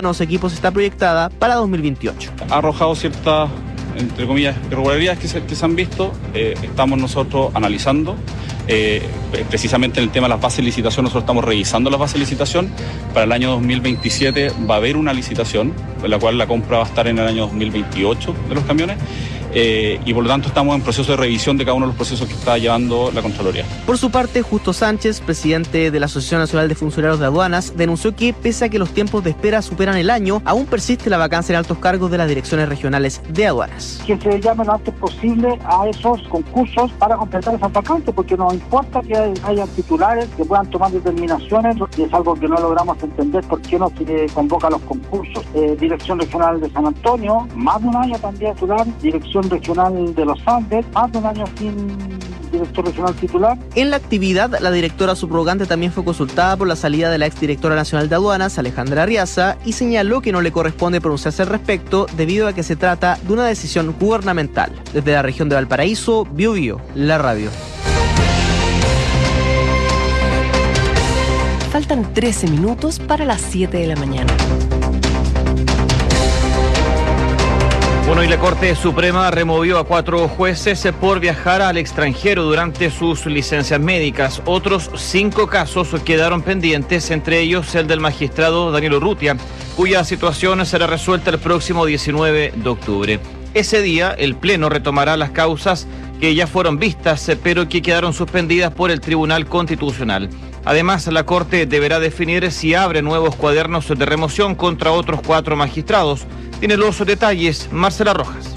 nuevos equipos está proyectada para 2028. Ha arrojado ciertas, entre comillas, irregularidades que se han visto. Estamos nosotros analizando. Precisamente en el tema de las bases de licitación, nosotros estamos revisando las bases de licitación. Para el año 2027 va a haber una licitación, en la cual la compra va a estar en el año 2028 de los camiones. Y por lo tanto estamos en proceso de revisión de cada uno de los procesos que está llevando la Contraloría. Por su parte, Justo Sánchez, presidente de la Asociación Nacional de Funcionarios de Aduanas, denunció que pese a que los tiempos de espera superan el año, aún persiste la vacancia en altos cargos de las direcciones regionales de aduanas. Que se llame lo antes posible a esos concursos para completar esas vacantes, porque nos importa que haya titulares que puedan tomar determinaciones, y es algo que no logramos entender por qué no se convoca a los concursos. Dirección Regional de San Antonio, más de un año también titular. Dirección Regional de los Andes, más de un año sin director regional titular. En la actividad, la directora subrogante también fue consultada por la salida de la exdirectora nacional de aduanas, Alejandra Arriaza, y señaló que no le corresponde pronunciarse al respecto debido a que se trata de una decisión gubernamental. Desde la región de Valparaíso, Biobío, la radio. Faltan 13 minutos para las 7 de la mañana. Bueno, y la Corte Suprema removió a 4 jueces por viajar al extranjero durante sus licencias médicas. Otros 5 casos quedaron pendientes, entre ellos el del magistrado Daniel Urrutia, cuya situación será resuelta el próximo 19 de octubre. Ese día, el Pleno retomará las causas que ya fueron vistas, pero que quedaron suspendidas por el Tribunal Constitucional. Además, la Corte deberá definir si abre nuevos cuadernos de remoción contra otros 4 magistrados. Tiene los detalles Marcela Rojas.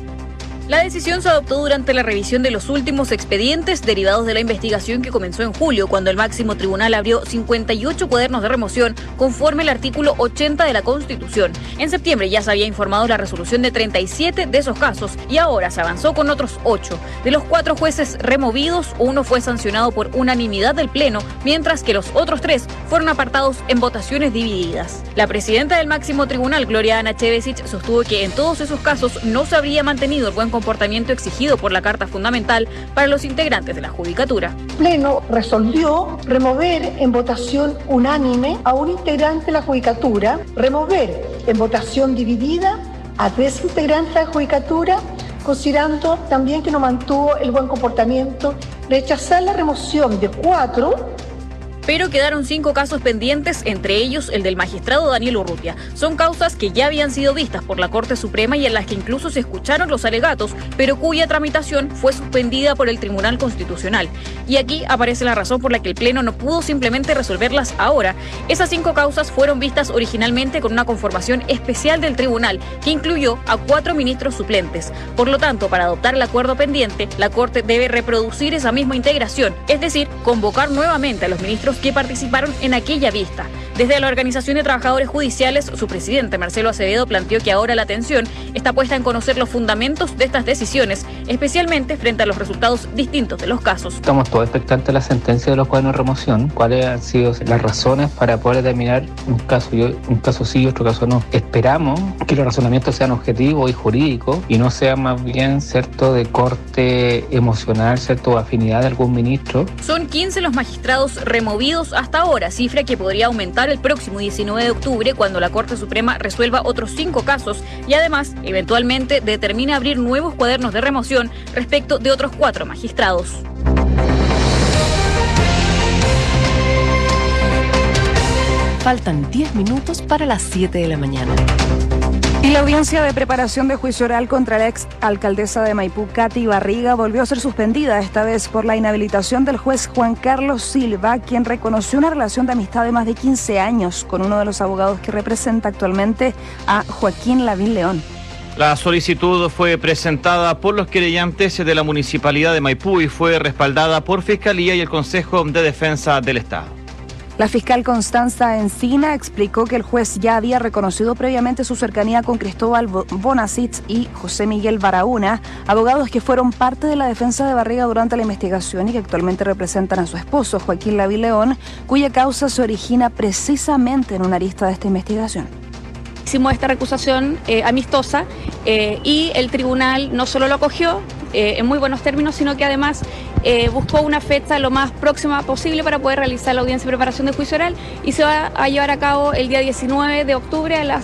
La decisión se adoptó durante la revisión de los últimos expedientes derivados de la investigación que comenzó en julio, cuando el máximo tribunal abrió 58 cuadernos de remoción conforme al artículo 80 de la Constitución. En septiembre ya se había informado la resolución de 37 de esos casos y ahora se avanzó con otros 8. De los 4 jueces removidos, 1 fue sancionado por unanimidad del Pleno, mientras que los otros 3 fueron apartados en votaciones divididas. La presidenta del máximo tribunal, Gloria Ana Chevesich, sostuvo que en todos esos casos no se habría mantenido el buen comportamiento exigido por la Carta Fundamental para los integrantes de la Judicatura. El Pleno resolvió remover en votación unánime a un integrante de la Judicatura, remover en votación dividida a 3 integrantes de la Judicatura, considerando también que no mantuvo el buen comportamiento, rechazar la remoción de 4. Pero quedaron 5 casos pendientes, entre ellos el del magistrado Daniel Urrutia. Son causas que ya habían sido vistas por la Corte Suprema y en las que incluso se escucharon los alegatos, pero cuya tramitación fue suspendida por el Tribunal Constitucional. Y aquí aparece la razón por la que el Pleno no pudo simplemente resolverlas ahora. Esas 5 causas fueron vistas originalmente con una conformación especial del tribunal, que incluyó a 4 ministros suplentes. Por lo tanto, para adoptar el acuerdo pendiente, la Corte debe reproducir esa misma integración, es decir, convocar nuevamente a los ministros que participaron en aquella vista. Desde la Organización de Trabajadores Judiciales, su presidente Marcelo Acevedo planteó que ahora la atención está puesta en conocer los fundamentos de estas decisiones, especialmente frente a los resultados distintos de los casos. Estamos todos expectantes de la sentencia de los cuadernos de remoción, cuáles han sido las razones para poder determinar un caso sí y otro caso no. Esperamos que los razonamientos sean objetivos y jurídicos y no sean más bien, ¿cierto?, de corte emocional, ¿cierto?, o afinidad de algún ministro. Son 15 los magistrados removidos hasta ahora, cifra que podría aumentar el próximo 19 de octubre cuando la Corte Suprema resuelva otros 5 casos y además eventualmente determine abrir nuevos cuadernos de remoción respecto de otros 4 magistrados. Faltan 10 minutos para las 7 de la mañana. Y la audiencia de preparación de juicio oral contra la ex alcaldesa de Maipú, Katy Barriga, volvió a ser suspendida, esta vez por la inhabilitación del juez Juan Carlos Silva, quien reconoció una relación de amistad de más de 15 años con uno de los abogados que representa actualmente a Joaquín Lavín León. La solicitud fue presentada por los querellantes de la Municipalidad de Maipú y fue respaldada por Fiscalía y el Consejo de Defensa del Estado. La fiscal Constanza Encina explicó que el juez ya había reconocido previamente su cercanía con Cristóbal Bonasich y José Miguel Barahona, abogados que fueron parte de la defensa de Barriga durante la investigación y que actualmente representan a su esposo, Joaquín Lavín León, cuya causa se origina precisamente en una arista de esta investigación. Hicimos esta recusación amistosa y el tribunal no solo lo acogió en muy buenos términos, sino que además buscó una fecha lo más próxima posible para poder realizar la audiencia de preparación de juicio oral y se va a llevar a cabo el día 19 de octubre a las